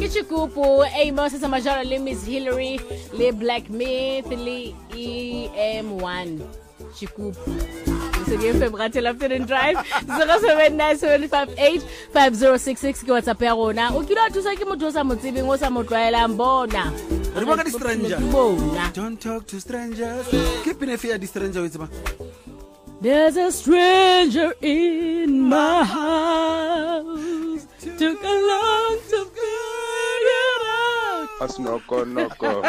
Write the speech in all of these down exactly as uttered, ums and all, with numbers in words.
ke Chikupu, Amos Samajara, le Miss Hillary, le Black Myth, le E M one. Chikupu. So give him Ratel after the drive. zero seven nine seven five eight five zero six six ke WhatsApp ya rona. O kila thusa ke motho sa motsebeng o sa motlwaela mbona. Re bua ka di stranger. Bona. Don't talk to strangers. Ke pine fear di stranger o tseba. There's a stranger in my house. Took a long to figure out. Asnoko noko.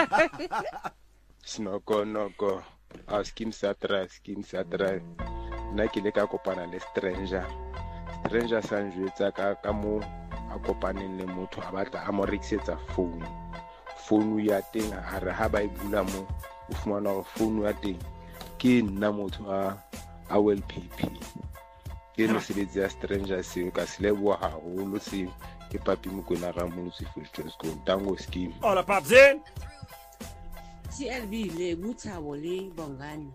Snoko noko. Askim satra, skim satra. Na ke le ka kopana le stranger. Stranger sa njwetsa ka ka mo a kopaneng le motho a batla a mo rekisetsa phone. Phone ya teng a re ha ba e bula mo o fumana gore phone ya teng ke nna motho a a well P P. Ke no sebetsa ya stranger se ka se leboa haholo se ke papi Mokoena Ramotse Fulton School tango scheme. Ola papzen. T L B le Buthabo le Bongani.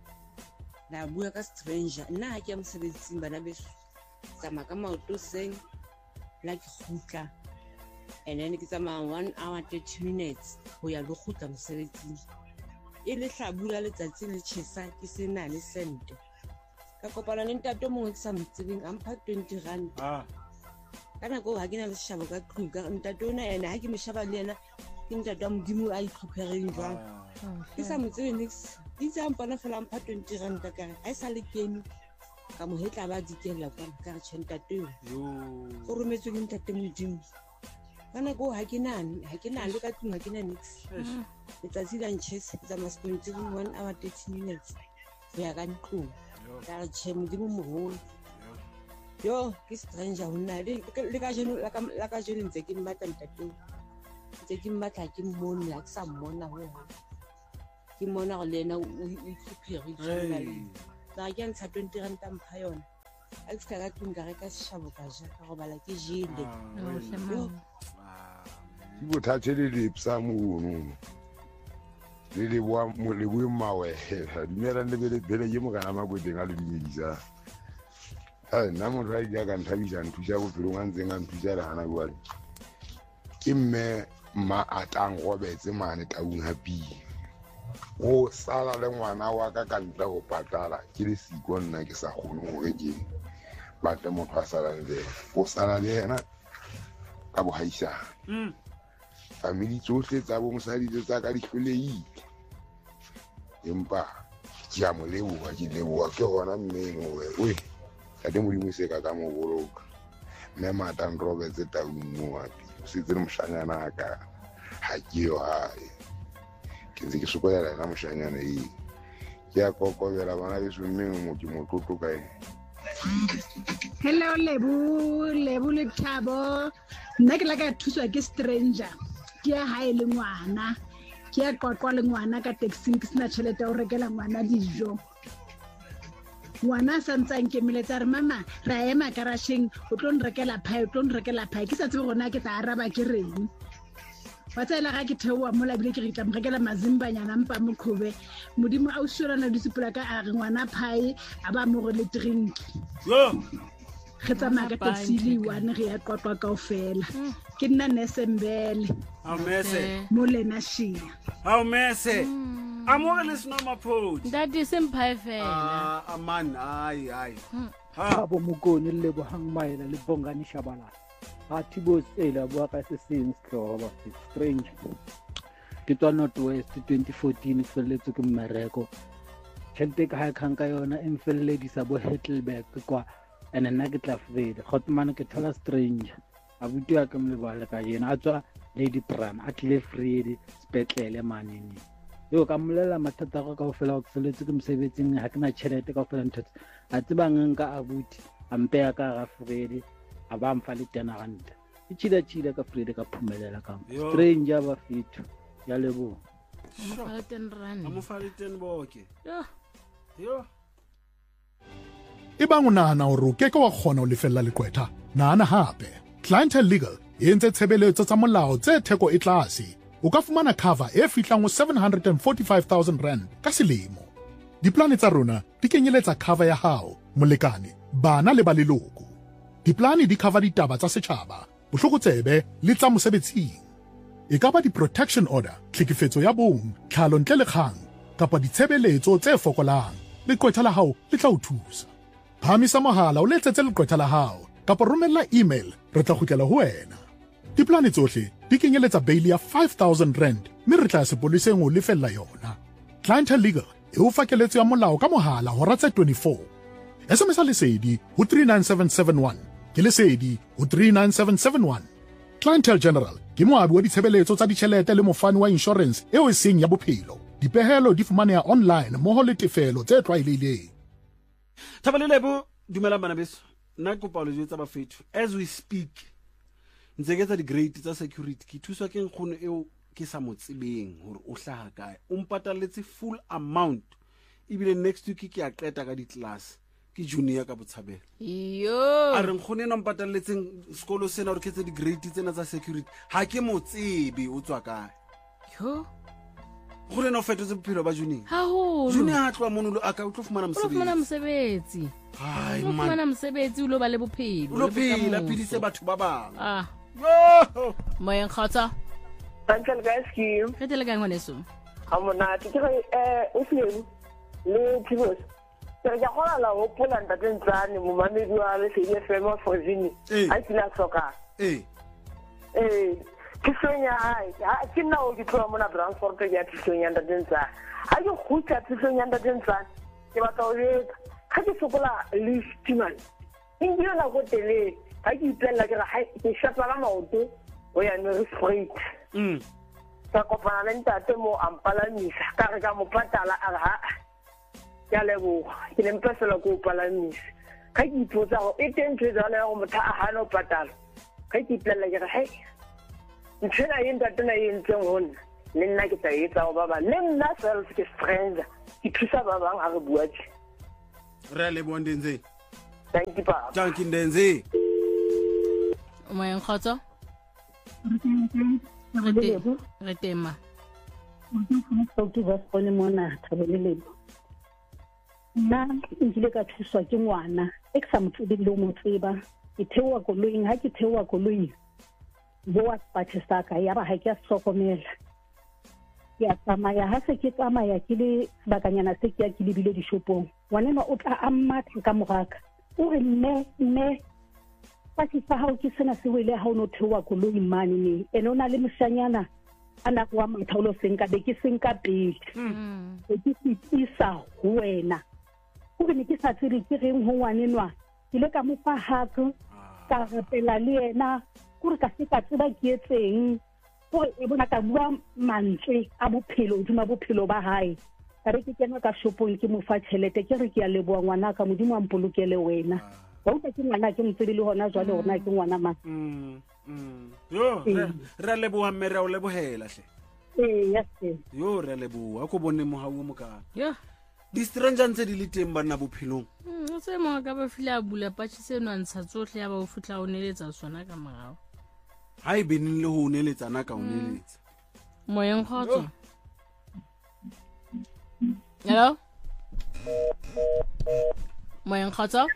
La bua ka stranger. Nna ha ke ya mosebetsing bana beso. Tsama ka maoto seng la ke khutla. And then ke tsama one hour thirty minutes ho ya lo khutla mosebetsing. E le hlabula letsatsi le tshesa ke sena le sente. Ka kopana le ntate mongwe ke sa motsebeng a mpha twenty rand. Ah. Kana go ha ke na le shabo ka tlung ka ntate ona ene ha ke me shaba le yena ke ntate wa modimo a itlhophereng jwang. Ke sa motsebeng nix. Itse a mpana fela mpha twenty rand ka ka a sa le kene. Ka mo hetla ba dikela ka ka ntate yo. Yo. O rometswe ke ntate modimo. Kana go ha ke nane ha ke nane ka tlung ha ke na nix. Letsatsi la ntshese ke tsama sekontseng one hour thirty minutes. Ya ka ntlong. Ka re tshwe modimo moholo. Yo ke stranger hona le le ka jeno la ka la ka jeno ntse ke mmatla ntate. Ntse ke mmatla ke mmone la ke sa mmona ho ha. Ke mmona go lena o itlhophege jana le. Ba ke ntsha twenty rand ta mpha yona. A ke ka tlung ka reka seshabo ka ja ka go bala ke jele. Yo Ke bothathe le lipsa mono. Le le bua mo le bua mawe. Dumela le bele bele ye mo kana mabodeng a le dinyedisa. Ha nna mo ra ya ka nthabisa nthusa go pelo ngantse nga nthusa la hana bua. Imme ma atang go betse mane taung happy. O sala le ngwana wa ka ka ntle go patala ke le siko nna ke sa kgone go ke ba tle mo phasala le o sala le yena ka bo haisa. Mm. Family tsohle tsa bo mosadi tsa ka di hloleile. Empa ya mo leboa ke leboa ke hona mmeng o we ka de modimo se ka ka mo boloka. Mme Matan Roberts ta umo api se tsere moshanyana ka ha ke yo hae. Ke ntse ke sokolela na moshanyana e ke ya kokobela bana be mmeng mo ke mo tlotlo kae. Hello lebu lebu le Thabo. Nna ke la ka thuswa ke stranger. Ke ya hae le ngwana. Ke ya qoqwa le ngwana ka taxi ke sena tšhelete ya go rekela ngwana dijo. Ngwana sa ntsang ke meletsa re mama ra ema garageng o tlo nrekela pie o tlo nrekela pie ke sa tsebe gona ke tla araba ke reng. Wa tsela ga ke theoa mo la bile ke re tla mrekela mazimbanyana mpa mokhobe modimo a o shorana di sepela ka a re ngwana pie a ba mo go le drink. Yo. Ke tsamaya ka taxi le one re ya qoqwa kaofela. Ke nna Nesembele. How mese? Mo lena shia. How mese? Amore le sino mapodi. That is imperfect. Ah, aman ai ai. Ha bo Mokone le bo hang maela le Bongani Shabala. Ha Thibo tsela bua ka se seng stroba strange. Ke tswa North West twenty fourteen ke feletse ke mmereko. Tshente ka ha khanka yona em felledisa bo Heidelberg kwa ene nna ke tla fela gotmane ke thola stranger abuti ya ka mlebale ka yena a tswa Lady Pram a tle free spetlele manene yo ka mmolela mathata go kaofela go feletse ke mosebetsing ha ke na tšhelete kaofela ntho a tsebang nka abuti a mpe ya ka ga free a ba mfa le ten rand e tshila tshila ka free ka phumelela ka stranger ba fitu ya lebo Mo ten rand. Mo fa le ten boke. Yo. Yo. Ebang o nahana hore o keke wa kgona ho lefella leqwetha nahana hape Clientele Legal e entse tshebeletso tsa molao tse theko e tlase o ka fumana cover e fihlang ho seven hundred forty-five thousand rand ka selemo diplane tsa rona di kenyeletsa cover ya hao molekane bana le ba leloko diplane di cover ditaba tsa setjhaba bohlokotsebe le tsa mosebetsing. E ka ba di-protection order, tlhekefetso ya bong, tlhalo ntle le kgang, kapa ditshebeletso tse fokolang, leqwetha la hao le tla o thusa. Phamisa mohala o letsetse leqwetha la hao, kapa romella email, re tla kgutlela ho wena. Diplane tsohle di kenyeletsa bail ya five thousand rand, mme re tla sepoleseng o lefella yona. Clientele Legal e o fa keletso ya molao ka mohala hora tse twenty-four. S M S lesedi ho three nine seven seven one, ke lesedi ho three nine seven seven one. Clientele General ke moabi wa ditshebeletso tsa ditjhelete le mofani wa insurance eo e seng ya bophelo. Dipehelo di fumaneha online mmoho le tefelo tse tlwaelehileng. Thabalelebo dumela bana beso. Nna kopa le jwetsa ba fethu. As we speak, ntse ke tsa di-grade tsa security ke thuswa ke nkgono eo ke sa mo tsebeng hore o hlaha kae. O mpataletse full amount. Ebile next week ke a qeta ka di-class. Ke junior ka botshabelo. Yo. A re nkgono ena mpataletseng sekolo sena hore ke tsa di-grade tsena tsa security. Ha ke mo tsebe o tswa kae. Yo. Go rena o fetotse bophelo ba junior. Haholo. Junior ha tloa mono a ka o tlo fumana O tlo fumana mosebetsi. mosebetsi. Hai O tlo man. fumana mosebetsi o lo ba le bophelo. O lo le phela bokamoso. phedise batho ba bang. Ah, Yo! moyeng kgotsa. Uncle guys ke Re tele ka ngwaneso. ha monate ke re eh o seng le tibos. Ke ga gona la o pola ntate ntsane mo mamedi wa le se F M for Vini. Eh. Ha kila soka. Eh. Eh ke sonya hai. Ha ke nna o ke tloa mona transport ya tsonya ntate ntsane. Ha ke khutsa tsonya ntate ntsane. Ke batla o le ha ke sokola lift man. Indio na go tele. Ha ke ipela ke ga ke shapa la maoto o ya no straight. Mm. Ka kopana le ntate mo ampalamisa ka re ka mo patala a ha ya lebo ke le mpesela ko palamisa ka ke ipotsa go e teng tsela ya go motho a hana o patala ka ke ipela ke re hey ntshena e ntate na e ntseng hona le nna ke tsa etsa go baba le nna self ke stranger ke thusa ba bang a re bua tse Re le bondenze. thank you papa Thank you ndenze. Moyeng kgotsa. Re te- Re tema. ke ba spone mona Thabelelebo. Nna nkile ka thuswa ke ngwana e ke sa mo tsebeng le o mo tseba. Ke theowa koloing, ha ke theowa koloing bo wa pathe sa ka ya ba ha ke a hlokomela. Ke a tsamaya ha se ke tsamaya ke le sebakanyana se ke ya ke lebile dishopong. Ngwanena o tla a mmatha ka moraka. O re mme mme pati sa hao ke sena se wele ha o no theowa koloing mane ne. Ene o na le moshanyana ana kwa mathaulo senka be ke senka pele. Mm. Ke tsisa ho wena. Ho ne ke sa tsiri ke reng ho ngwanenwa. Ke le ka mo fa hako ka rapela le yena gore ka se ka tseba ke etseng. Gore e bona ka bua mantswe a bophelo dima bophelo ba hae. Ka re ke kena ka shopong ke mo fa tšhelete ke re ke a leboa ngwana ka modimo a mpolokele wena. Wa utlwa ke ngwana ke motsebe le hona jwale hona ke ngwana ma. Mm. Mm. Yo, re re leboha mme re o lebohela hle. Eh yes. Yo re leboha go bone mo ha o mo ka. Yo. Di stranger ntse di le teng bana bophelong. Mm, o se mo ka ba fila bula patsi se no ntsha tsohle ya ba o futla o neletsa sona ka morao. Ha e beneng le ho neletsana ka o neletsa. Moyeng kgotsa. Hello? Moyeng kgotsa.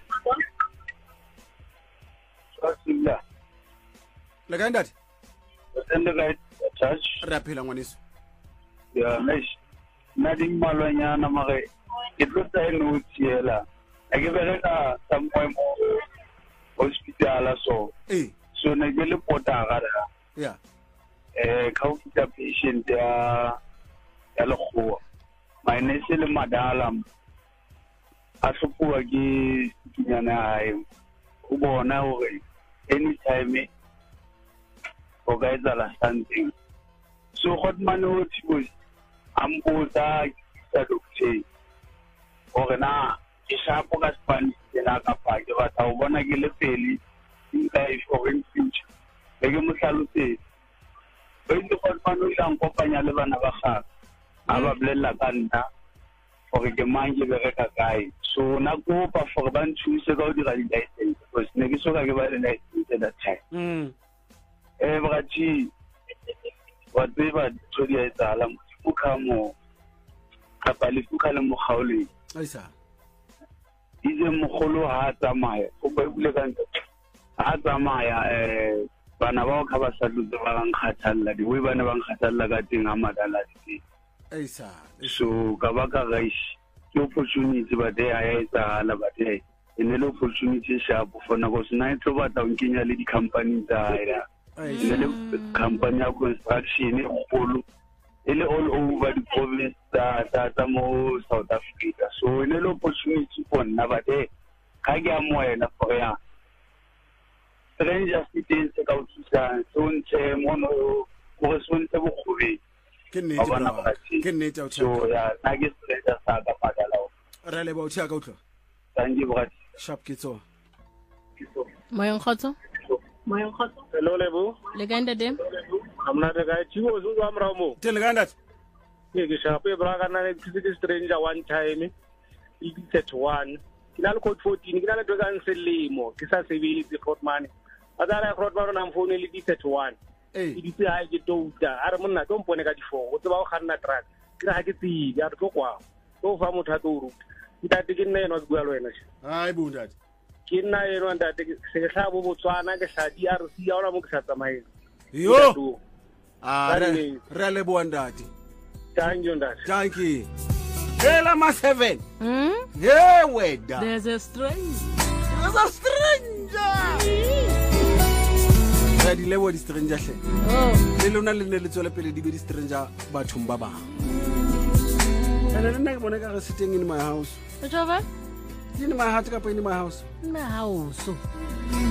Asila. Le ka ndati? Ende ka touch. Re a phela ngwaneso. Ya, nice. Na ding malwanyana mare ke tlotsa e no tsiela. A ke bereka somewhere mo hospital so. Eh. So ne ke le potara da. Yeah. Eh ka o fita patient ya ya lekgowa. My nurse le madala. A hlophuwa ke nyana hae. O bona hore anytime o ga etsala something. So Hotman o tshibos ambuza sa doctor. Ore na ke shapo ka Spanish la ka pa ke batla o bona ke le peli nka e foreign future. Le ke mo hlalose. Ba ile Hotman o ile kopanya le bana ba gaga. Aba blella ka nna gore ke manje be re ka kae. So na go pa for ba ntshuse ka o dira di license because ne ke soka ke ba le license that time. Mm. Eh bagathi wa tseba tsodi ya tsala mo ka mo kapa le fuka le mo gaole. Aisa. Ise mogolo ha tsamaya go ba bule ka ntse. Ha tsamaya eh bana bao ka ba sa tlotse ba ga nkgathalla di we bana ba nkgathalla ka teng a madala di Aisa. so ka ba ka gaish ke opportunity ba de ya etsagala ba de ene le opportunity sharp for na go sna itlo ba ta nkenya le di company tsa ya ene le company ya construction e kgolo ele all over the province ta ta ta mo South Africa so ene le opportunity for na ba de ka ke a moena for ya stranger students ka o tsa so ntse mono go so ntse bo khobe ke nnete bra ke nnete o so ya na ke stranger sa ka padala re le ba o tshia ka utlo thank you bra sharp kitso Moyeng khotso Moyeng khotso hello lebo le ganda dem amna de ga chiwo zo amra mo te le ganda ke ke sharp e bra kana ne ke stranger one time e thirty-one kina le code fourteen kina le doga nselimo ke sa sebele di court money adara court ba rona mfone le di thirty-one eh di tsi ha ke touta are monna tlo mpone ka di four o tseba o khanna truck kira ha ke tsi ya tlo kwa to fa motho a tlo ruta ntate ke nne no bua le wena hai bundati ke nna yeno ntate se ke hlabo botswana ke hla di R C ya ona mo ke sa tsamaye yo a re re le bua ndati thank you ndati thank you Hela ma seven. Hmm? Yeah, weda. There's a stranger. There's a stranger. Re di lewo di stranger hle. Oh. Le lona le ne le tsole pele di be di stranger bathong ba bang. Ene nna ke bona ka re sitting in my house. Ejova? In my heart ka pa in my house. In my house.